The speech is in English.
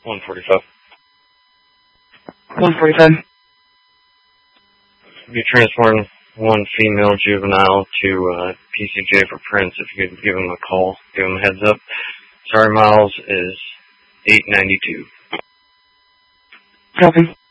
145. 145. Be transporting one female juvenile to PCJ for Prince. If you could give him a call, give him a heads up. Sorry, Miles is 892. Copy.